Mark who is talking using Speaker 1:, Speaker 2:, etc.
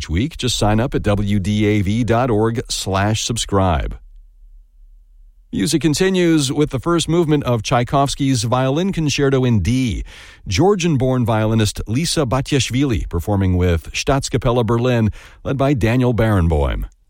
Speaker 1: each week. Just sign up at wdav.org/subscribe. Music continues with the first movement of Tchaikovsky's Violin Concerto in D. Georgian-born violinist Lisa Batiashvili performing with Staatskapelle Berlin, led by Daniel Barenboim.